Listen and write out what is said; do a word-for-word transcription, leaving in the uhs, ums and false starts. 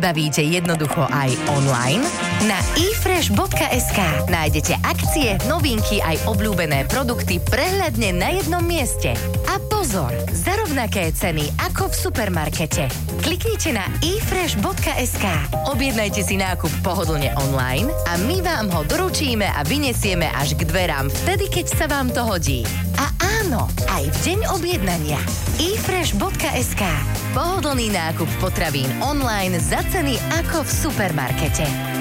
vybavíte jednoducho aj online? Na e fresh bodka es ká nájdete akcie, novinky aj obľúbené produkty prehľadne na jednom mieste. A pozor, za rovnaké ceny ako v supermarkete. Kliknite na e fresh bodka es ká, objednajte si nákup pohodlne online a my vám ho doručíme a vyniesieme až k dverám vtedy, keď sa vám to hodí. A áno, aj v deň objednania. e fresh bodka es ká. Pohodlný nákup potravín online za ceny ako v supermarkete.